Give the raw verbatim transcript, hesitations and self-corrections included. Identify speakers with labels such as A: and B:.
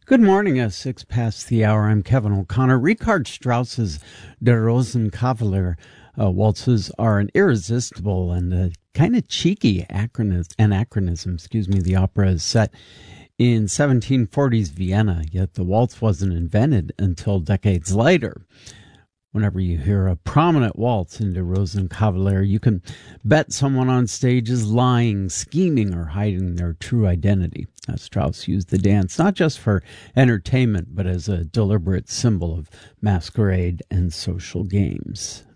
A: Good morning. At six past the hour, I'm Kevin O'Connor. Richard Strauss's Der Rosenkavalier uh, waltzes are an irresistible and uh, kind of cheeky acronym, anachronism. Excuse me. The opera is set in seventeen forties Vienna, yet the waltz wasn't invented until decades later. Whenever you hear a prominent waltz in Der Rosenkavalier, you can bet someone on stage is lying, scheming, or hiding their true identity. Now, Strauss used the dance not just for entertainment, but as a deliberate symbol of masquerade and social games.